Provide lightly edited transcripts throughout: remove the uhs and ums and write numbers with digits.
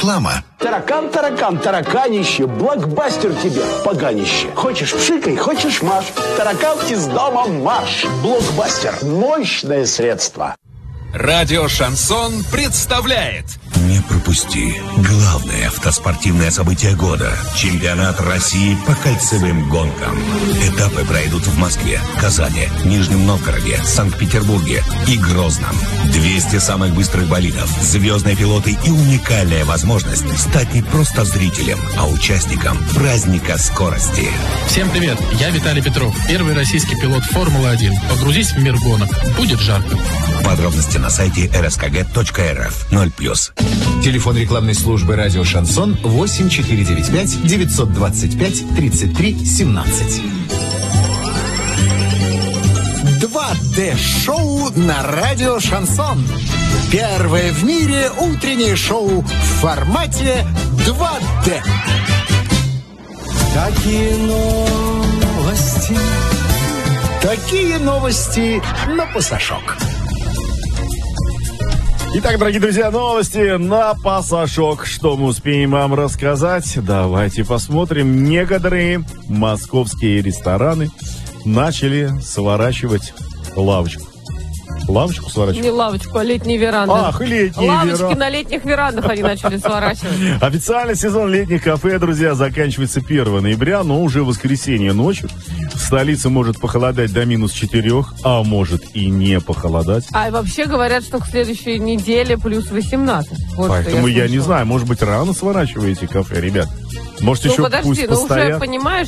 Реклама. Таракан, таракан, тараканище, блокбастер тебе, поганище. Хочешь пшикай, хочешь маш. Таракан из дома марш. Блокбастер. Мощное средство. Радио «Шансон» представляет. Не пропусти главное автоспортивное событие года. Чемпионат России по кольцевым гонкам. Этапы пройдут в Москве, Казани, Нижнем Новгороде, Санкт-Петербурге и Грозном. 200 самых быстрых болидов, звездные пилоты и уникальная возможность стать не просто зрителем, а участником праздника скорости. Всем привет, я Виталий Петров, первый российский пилот Формулы-1. Погрузись в мир гонок, будет жарко. Подробности на сайте rskg.rf 0+. Телефон рекламной службы «Радио Шансон» 8495 925 33 17. 2D-шоу на радио «Шансон». Первое в мире утреннее шоу в формате 2D. Такие новости на пасашок. Итак, дорогие друзья, новости на пасашок. Что мы успеем вам рассказать? Давайте посмотрим. Некоторые московские рестораны начали сворачивать лавочку. Лавочку сворачивать? Не лавочку, а летние веранды. Ах, летние лавочки веранды. на летних верандах они начали сворачивать. Официальный сезон летних кафе, друзья, заканчивается 1 ноября, но уже в воскресенье ночью. В столице может похолодать до -4, а может и не похолодать. А вообще говорят, что к следующей неделе плюс 18. Вот поэтому я не знаю, может быть, рано сворачиваете кафе, ребят? Может, еще подожди, пусть постоят? Уже, понимаешь,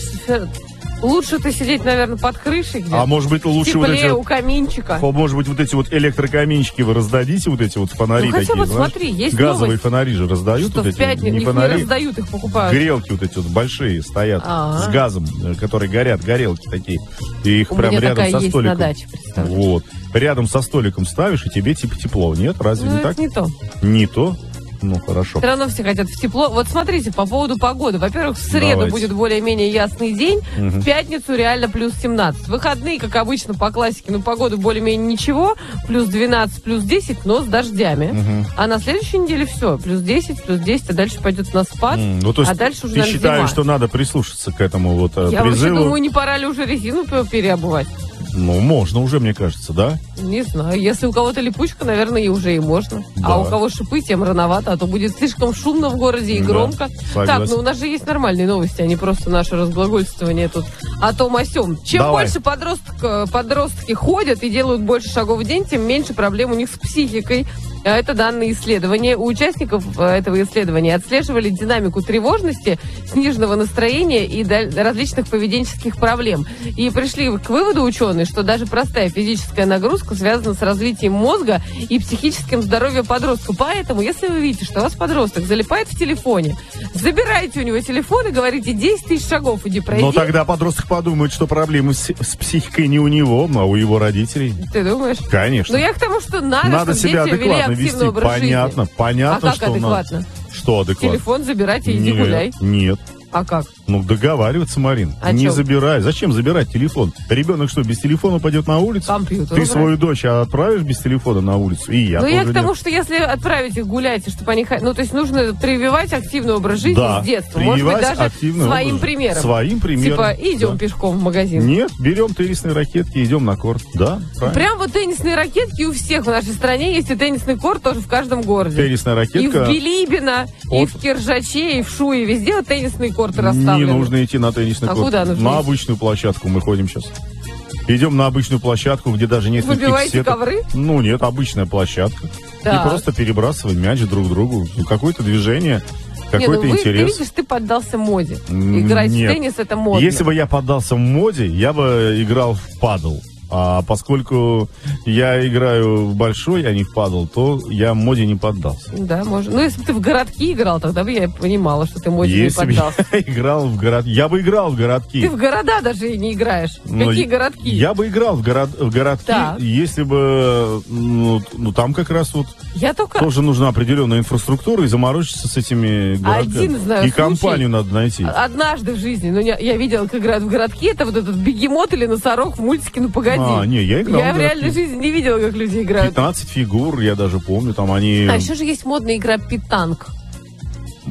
лучше ты сидеть, наверное, под крышей где-то. А может быть, лучше теплее, вот эти у каминчика. Может быть, вот эти вот электрокаминчики вы раздадите, вот эти вот фонари хотя такие, бы знаешь? смотри, есть газовые новость, фонари же раздают, что вот в эти, пятницу не их фонари, не раздают, их покупают. грелки вот эти вот большие стоят с газом, которые горят, горелки такие. И их у прям меня рядом такая со есть столиком. на даче, представляешь? Вот. Рядом со столиком ставишь, и тебе типа тепло. Нет, разве не это так? не то. Не то? Ну, хорошо. Все равно все хотят в тепло. Вот смотрите, по поводу погоды. Во-первых, в среду будет более-менее ясный день. В пятницу реально плюс 17. Выходные, как обычно, по классике, погоду более-менее ничего. Плюс 12, плюс 10, но с дождями. А на следующей неделе все. Плюс 10, а дальше пойдет на спад. Ну, то есть а дальше уже, ты наверное, считаешь, зима. что надо прислушаться к этому вот Я вообще призыву? думаю, не пора ли уже резину переобувать? Ну, можно уже, мне кажется, да? Не знаю. Если у кого-то липучка, наверное, и уже и можно. Да. А у кого шипы, тем рановато, а то будет слишком шумно в городе и громко. Согласен. Так, у нас же есть нормальные новости, а не просто наше разглагольствование тут о том о сём. Чем больше подростки ходят и делают больше шагов в день, тем меньше проблем у них с психикой. Это данные исследования. У участников этого исследования отслеживали динамику тревожности, сниженного настроения и различных поведенческих проблем. И пришли к выводу ученые, что даже простая физическая нагрузка связана с развитием мозга и психическим здоровьем подростка. Поэтому, если вы видите, что у вас подросток залипает в телефоне, забирайте у него телефон и говорите: 10 тысяч шагов иди пройди. Но тогда подросток подумает, что проблемы с психикой не у него, а у его родителей. Ты думаешь? Конечно. Ну, я к тому, что надо чтобы себя дети вели адекватно активный вести. образ Понятно, жизни. понятно, а как что адекватно? Что адекватно? Телефон забирать и иди гуляй. Нет. А как? Ну, договариваться, Марин. Не забирай. Зачем забирать телефон? Ребенок что, без телефона пойдет на улицу? Компьютер. Ты свою дочь отправишь без телефона на улицу? И я тоже я к тому, нет. что если отправить их гулять, чтобы они... Ну, то есть нужно прививать активный образ жизни с детства. Может быть, даже своим примером. Своим примером. Типа, идем пешком в магазин. Нет, берем теннисные ракетки, идем на корт. Да, правильно. Прям вот теннисные ракетки у всех в нашей стране есть, и теннисный корт тоже в каждом городе. Теннисная ракетка. И в Билибино, и в Киржаче, и в Шуе, везде вот теннисные корты расставлены. Не нужно идти на теннисный корт. Куда нужно на идти? обычную площадку мы ходим сейчас. Идем на обычную площадку, где даже нет никаких Выбиваете сеток. ковры? Ну, нет, обычная площадка. Так. И просто перебрасываем мяч друг другу. Ну, какое-то движение, какой-то интерес. Ты видишь, ты поддался моде. Играть в теннис — это модно. Если бы я поддался моде, я бы играл в падл. А поскольку я играю в большой, а не в падл, то я моде не поддался. Да, может. Ну, если бы ты в городки играл, тогда бы я понимала, что ты моде не Если бы поддался. я играл в городки, я бы играл в городки. Ты в города даже и не играешь. Но Какие городки? Я бы играл в городки, Да. если бы, ну, там как раз вот Я только... тоже нужна определенная инфраструктура, и заморочиться с этими городками. Один знаю И случай. компанию надо найти. Однажды в жизни, я видела, как играют в городки, это вот этот бегемот или носорог в мультике «Ну, погоди». Не, я играл Я в в реальной городки. жизни не видела, как люди играют. 15 фигур, я даже помню, там они... А еще же есть модная игра «Питанг».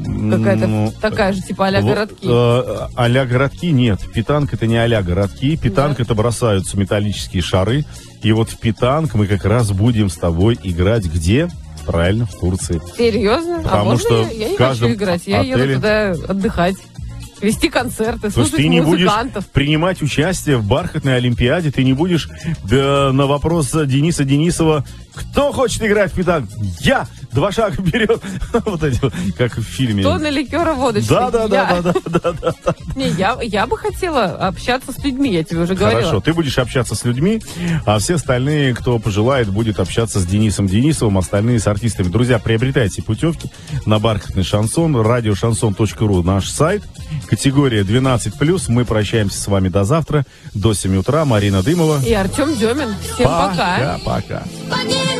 Какая-то такая же, типа а-ля городки. А-ля городки нет. Питанг это не а-ля городки. Питанг это бросаются металлические шары. И вот в питанг мы как раз будем с тобой играть где? Правильно, в Турции. Серьезно? Потому что я не хочу играть. Я еду туда отдыхать. Вести концерты, слушать ты не музыкантов. Будешь принимать участие в бархатной олимпиаде, ты не будешь на вопрос Дениса Денисова, кто хочет играть в питанг? Я! 2 шага вперед. Вот эти вот, как в фильме. Кто на ликеро-водочке? Да. Не, я бы хотела общаться с людьми, я тебе уже говорила. Хорошо, ты будешь общаться с людьми, а все остальные, кто пожелает, будет общаться с Денисом Денисовым, остальные с артистами. Друзья, приобретайте путевки на бархатный шансон, радиошансон.ру, наш сайт, категория 12+. Мы прощаемся с вами до завтра, до 7 утра. Марина Дымова и Артем Демин. Всем пока. Пока.